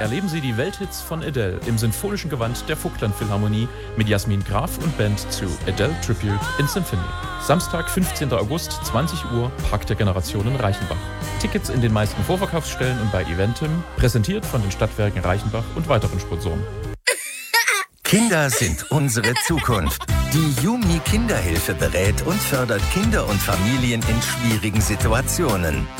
Erleben Sie die Welthits von Adele im sinfonischen Gewand der Vogtland Philharmonie mit Jasmin Graf und Band zu Adele Tribute in Symphony. Samstag, 15. August, 20 Uhr, Park der Generationen Reichenbach. Tickets in den meisten Vorverkaufsstellen und bei Eventim, präsentiert von den Stadtwerken Reichenbach und weiteren Sponsoren. Kinder sind unsere Zukunft. Die Yumi Kinderhilfe berät und fördert Kinder und Familien in schwierigen Situationen.